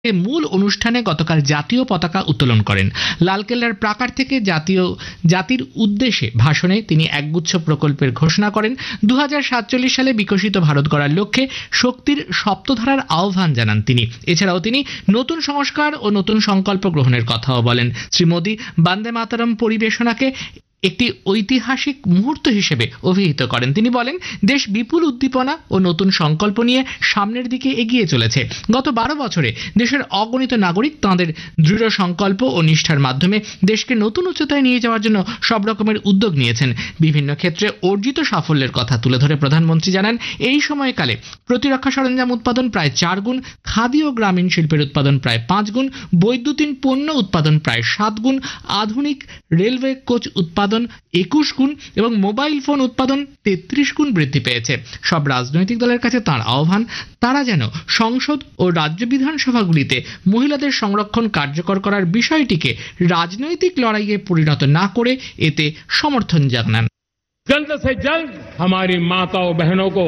মূল অনুষ্ঠানে গতকাল জাতীয় পতাকা উত্তোলন করেন। লালকেল্লার প্রাকার থেকে জাতির উদ্দেশ্যে ভাষণে তিনি একগুচ্ছ প্রকল্পের ঘোষণা করেন। 2047 সালে বিকশিত ভারত গড়ার লক্ষ্যে শক্তির সপ্তধারার আহ্বান জানান তিনি। এছাড়াও তিনি নতুন সংস্কার ও নতুন সংকল্প গ্রহণের কথাও বলেন। শ্রী মোদী বন্দে মাতরম পরিবেশনাকে একটি ঐতিহাসিক মুহূর্ত হিসেবে অভিহিত করেন। তিনি বলেন, দেশ বিপুল উদ্দীপনা ও নতুন সংকল্প নিয়ে সামনের দিকে এগিয়ে চলেছে। গত 12 বছরে দেশের অগণিত নাগরিক তাঁদের দৃঢ় সংকল্প ও নিষ্ঠার মাধ্যমে দেশকে নতুন উচ্চতায় নিয়ে যাওয়ার জন্য সব রকমের উদ্যোগ নিয়েছেন। বিভিন্ন ক্ষেত্রে অর্জিত সাফল্যের কথা তুলে ধরে প্রধানমন্ত্রী জানান, এই সময়কালে প্রতিরক্ষা সরঞ্জাম উৎপাদন প্রায় 4 গুণ, খাদি ও গ্রামীণ শিল্পের উৎপাদন প্রায় 5 গুণ, বৈদ্যুতিন পণ্য উৎপাদন প্রায় 7 গুণ, আধুনিক রেলওয়ে কোচ উৎপাদন 21 গুণ এবং মোবাইল ফোন উৎপাদন 33 গুণ বৃদ্ধি পেয়েছে। সব রাজনৈতিক দলের কাছে তাঁর আহ্বান, তারা যেন সংসদ ও রাজ্য বিধানসভাগুলিতে মহিলাদের সংরক্ষণ কার্যকর করার বিষয়টিকে রাজনৈতিক লড়াইয়ে পরিণত না করে এতে সমর্থন জানান। जल्द से जल्द हमारी माताओं बहनों को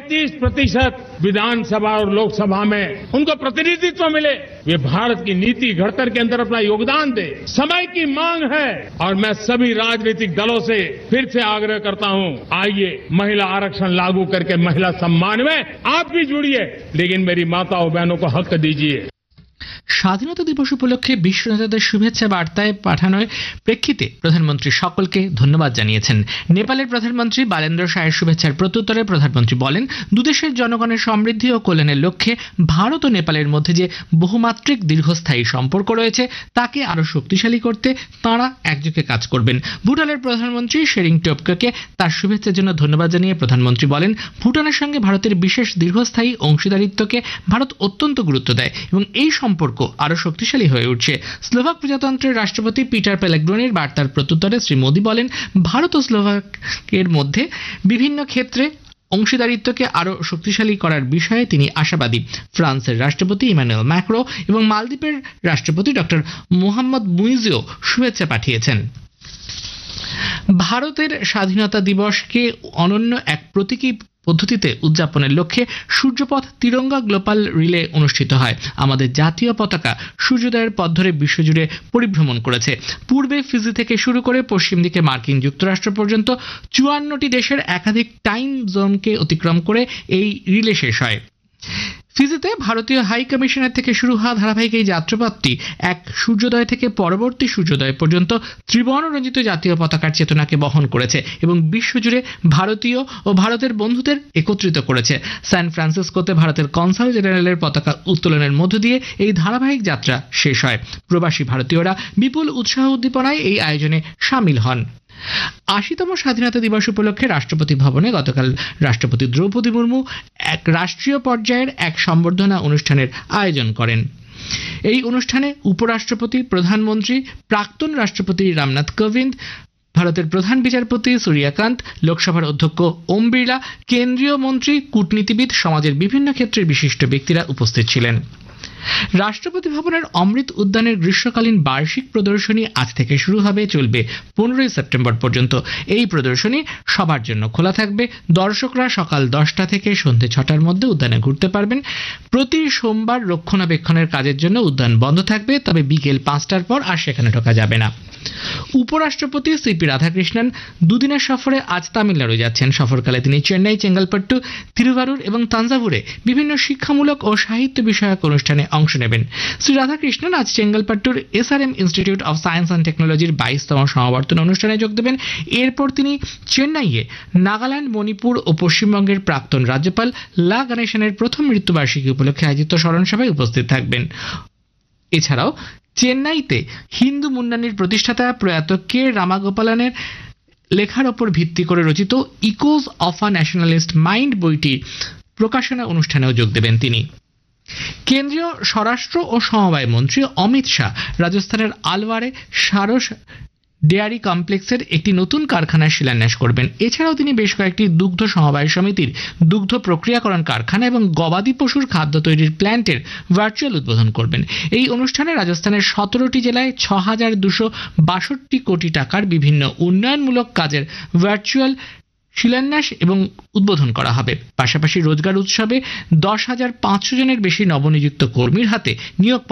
33% विधानसभा और लोकसभा में उनको प्रतिनिधित्व मिले, वे भारत की नीति घड़तर के अंदर अपना योगदान दे। समय की मांग है और मैं सभी राजनीतिक दलों से फिर से आग्रह करता हूं, आइए महिला आरक्षण लागू करके महिला सम्मान में आप भी जुड़िए, लेकिन मेरी माताओं बहनों को हक दीजिए। স্বাধীনতা দিবস উপলক্ষে বিশ্ব নেতাদের শুভেচ্ছা বার্তায় পাঠানোর প্রেক্ষিতে প্রধানমন্ত্রী সকলকে ধন্যবাদ জানিয়েছেন। নেপালের প্রধানমন্ত্রী বালেন্দ্র শাহের শুভেচ্ছার প্রত্যুত্তরে প্রধানমন্ত্রী বলেন, দুদেশের জনগণের সমৃদ্ধি ও কল্যাণের লক্ষ্যে ভারত ও নেপালের মধ্যে যে বহুমাত্রিক দীর্ঘস্থায়ী সম্পর্ক রয়েছে তাকে আরও শক্তিশালী করতে তাঁরা একযোগে কাজ করবেন। ভুটানের প্রধানমন্ত্রী শেরিং টোবগেকে তার শুভেচ্ছার জন্য ধন্যবাদ জানিয়ে প্রধানমন্ত্রী বলেন, ভুটানের সঙ্গে ভারতের বিশেষ দীর্ঘস্থায়ী অংশীদারিত্বকে ভারত অত্যন্ত গুরুত্ব দেয় এবং এই সম্পর্ক আরো শক্তিশালী হয়ে উঠছে। স্লোভাক প্রজাতন্ত্রের রাষ্ট্রপতি পিটার পেলেগ্রিনির বার্তার প্রত্যুত্তরে শ্রী মোদী বলেন, ভারত ও স্লোভাকের মধ্যে বিভিন্ন ক্ষেত্রে অংশীদারিত্বকে আরো শক্তিশালী করার বিষয়ে তিনি আশাবাদী। ফ্রান্সের রাষ্ট্রপতি ইমানুয়েল ম্যাক্রো এবং মালদ্বীপের রাষ্ট্রপতি ডক্টর মোহাম্মদ মুইজিও শুভেচ্ছা পাঠিয়েছেন। ভারতের স্বাধীনতা দিবসকে অনন্য এক প্রতীকী পদ্ধতিতে উদযাপনের লক্ষ্যে সূর্যপথ তিরঙ্গা গ্লোবাল রিলে অনুষ্ঠিত হয়। আমাদের জাতীয় পতাকা সূর্যোদয়ের পথ ধরে বিশ্বজুড়ে পরিভ্রমণ করেছে। পূর্বে ফিজি থেকে শুরু করে পশ্চিম দিকে মার্কিন যুক্তরাষ্ট্র পর্যন্ত 54টি দেশের একাধিক টাইম জোনকে অতিক্রম করে এই রিলে শেষ হয়। ফিজিতে ভারতীয় হাই কমিশনের থেকে শুরু হওয়া ধারাবাহিক এই যাত্রাপথটি এক সূর্যোদয় থেকে পরবর্তী সূর্যোদয় পর্যন্ত ত্রিবর্ণরঞ্জিত জাতীয় পতাকার চেতনাকে বহন করেছে এবং বিশ্বজুড়ে ভারতীয় ও ভারতের বন্ধুদের একত্রিত করেছে। সান ফ্রান্সিসকোতে ভারতের কনসাল জেনারেলের পতাকা উত্তোলনের মধ্য দিয়ে এই ধারাবাহিক যাত্রা শেষ হয়। প্রবাসী ভারতীয়রা বিপুল উৎসাহ উদ্দীপনায় এই আয়োজনে সামিল হন। 80তম স্বাধীনতা দিবস উপলক্ষে রাষ্ট্রপতি ভবনে গতকাল রাষ্ট্রপতি দ্রৌপদী মুর্মু এক রাষ্ট্রীয় পর্যায়ের এক সম্বর্ধনা অনুষ্ঠানের আয়োজন করেন। এই অনুষ্ঠানে উপরাষ্ট্রপতি, প্রধানমন্ত্রী, প্রাক্তন রাষ্ট্রপতি রামনাথ কোবিন্দ, ভারতের প্রধান বিচারপতি সূর্যকান্ত, লোকসভার অধ্যক্ষ ওম বিড়লা, কেন্দ্রীয় মন্ত্রী, কূটনীতিবিদ, সমাজের বিভিন্ন ক্ষেত্রের বিশিষ্ট ব্যক্তিরা উপস্থিত ছিলেন। রাষ্ট্রপতি ভবনের অমৃত উদ্যানের গ্রীষ্মকালীন বার্ষিক প্রদর্শনী আজ থেকে শুরু হবে, চলবে 15 সেপ্টেম্বর পর্যন্ত। এই প্রদর্শনী সবার জন্য খোলা থাকবে। দর্শকরা সকাল 10টা থেকে সন্ধ্যে 6টার মধ্যে উদ্যানে ঘুরতে পারবেন। প্রতি সোমবার রক্ষণাবেক্ষণের কাজের জন্য উদ্যান বন্ধ থাকবে, তবে বিকেল 5টার পর আর সেখানে ঢোকা যাবে না। উপরাষ্ট্রপতি সিপি রাধাকৃষ্ণন দুদিনের সফরে আজ তামিলনাড়ু যাচ্ছেন। সফরকালে তিনি চেন্নাই, চেঙ্গালপট্টু, তিরুভারুর এবং তাঞ্জাভুরে বিভিন্ন শিক্ষামূলক ও সাহিত্য বিষয়ক অনুষ্ঠানে অংশ নেবেন। শ্রী রাধাকৃষ্ণন আজ চেঙ্গালপট্টুর SRM institute of science and টেকনোলজির 22তম সমাবর্তন অনুষ্ঠানে যোগ দেবেন। এরপর তিনি চেন্নাইয়ে নাগাল্যান্ড, মণিপুর ও পশ্চিমবঙ্গের প্রাক্তন রাজ্যপাল লা গণেশনের প্রথম মৃত্যুবার্ষিকী উপলক্ষে আয়োজিত স্মরণ সভায় উপস্থিত থাকবেন। এছাড়াও চেন্নাইতে হিন্দু মুন্নানির প্রতিষ্ঠাতা প্রয়াত কে রামাগোপালনের লেখার ওপর ভিত্তি করে রচিত Echoes of a nationalist mind বইটি প্রকাশনা অনুষ্ঠানেও যোগ দেবেন তিনি। কেন্দ্রীয় স্বরাষ্ট্র ও সমবায় মন্ত্রী অমিত শাহ রাজস্থানের আলওয়ারে সারস ডেয়ারি কমপ্লেক্সের একটি নতুন কারখানার শিলান্যাস করবেন। এছাড়াও তিনি বেশ কয়েকটি দুগ্ধ সমবায় সমিতির দুগ্ধ প্রক্রিয়াকরণ কারখানা এবং গবাদি পশুর খাদ্য তৈরির প্ল্যান্টের ভার্চুয়াল উদ্বোধন করবেন। এই অনুষ্ঠানে রাজস্থানের 17টি জেলায় 6262 কোটি টাকার বিভিন্ন উন্নয়নমূলক কাজের ভার্চুয়াল শিলান্যাস এবং উদ্বোধন করা হবে। পাশাপাশি রোজগার উৎসবে 10,500 জনের বেশি নবনিযুক্ত কর্মীর হাতে নিয়োগ